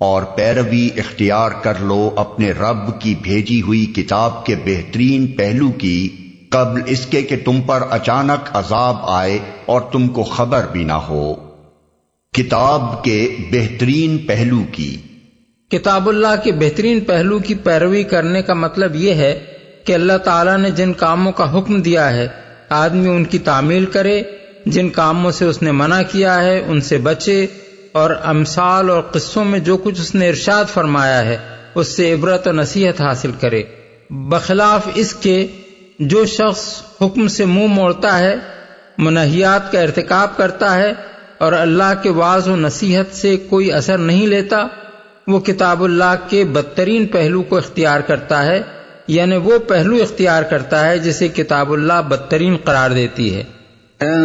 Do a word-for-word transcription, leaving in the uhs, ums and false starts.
और पैरवी इख्तियार कर लो अपने रब की भेजी हुई किताब के बेहतरीन पहलू की, कब्ल इसके कि तुम पर अचानक अजाब आए और तुमको खबर भी ना हो। किताब के बेहतरीन पहलू की, किताबुल्लाह के बेहतरीन पहलू की पैरवी करने का मतलब यह है कि अल्लाह ताला ने जिन कामों का हुक्म दिया है आदमी उनकी तामील करे, जिन कामों से उसने मना किया है उनसे बचे, और अमसाल और किस्सों में जो कुछ उसने इरशाद फरमाया है उससे इबरत और नसीहत हासिल करे। बखिलाफ इसके जो शख्स हुक्म से मुंह मोड़ता है, मुनहियात का इर्तिकाब करता है और अल्लाह के वाज और नसीहत से कोई असर नहीं लेता, वो किताबुल्लाह के बदतरीन पहलू को इख्तियार करता है, यानी वो पहलू इख्तियार करता है जिसे किताबुल्लाह बदतरीन करार देती है।